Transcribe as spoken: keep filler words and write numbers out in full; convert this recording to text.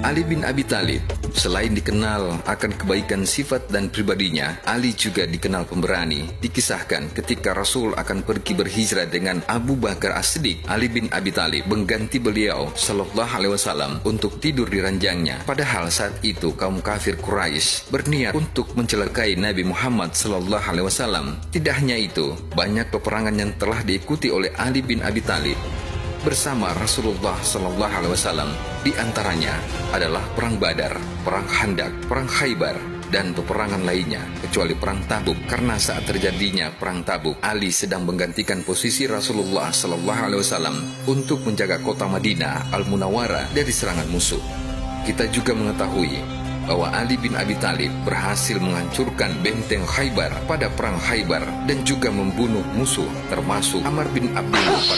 Ali bin Abi Thalib, selain dikenal akan kebaikan sifat dan pribadinya, Ali juga dikenal pemberani. Dikisahkan ketika Rasul akan pergi berhijrah dengan Abu Bakar As-Siddiq, Ali bin Abi Thalib mengganti beliau Shallallahu Alaihi Wasallam untuk tidur di ranjangnya. Padahal saat itu kaum kafir Quraisy berniat untuk mencelakai Nabi Muhammad Shallallahu Alaihi Wasallam. Tidak hanya itu, banyak peperangan yang telah diikuti oleh Ali bin Abi Thalib bersama Rasulullah Shallallahu Alaihi Wasallam. Di antaranya adalah Perang Badar, Perang Khandaq, Perang Khaybar, dan peperangan lainnya, kecuali Perang Tabuk. Karena saat terjadinya Perang Tabuk, Ali sedang menggantikan posisi Rasulullah Shallallahu Alaihi Wasallam untuk menjaga kota Madinah Al-Munawwarah dari serangan musuh. Kita juga mengetahui bahwa Ali bin Abi Thalib berhasil menghancurkan benteng Khaybar pada Perang Khaybar dan juga membunuh musuh termasuk Amr bin Abdullah.